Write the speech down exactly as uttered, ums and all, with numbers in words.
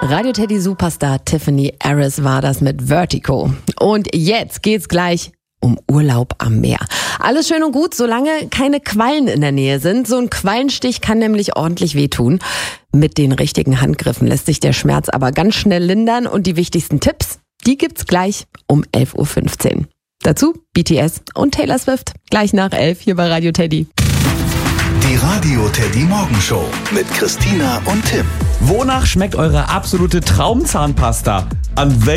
Radio Teddy Superstar Tiffany Harris war das mit Vertigo. Und jetzt geht's gleich um Urlaub am Meer. Alles schön und gut, solange keine Quallen in der Nähe sind. So ein Quallenstich kann nämlich ordentlich wehtun. Mit den richtigen Handgriffen lässt sich der Schmerz aber ganz schnell lindern. Und die wichtigsten Tipps, die gibt's gleich um elf Uhr fünfzehn. Dazu B T S und Taylor Swift. Gleich nach elf hier bei Radio Teddy. Die Radio Teddy Morgenshow mit Christina und Tim. Wonach schmeckt eure absolute Traumzahnpasta? An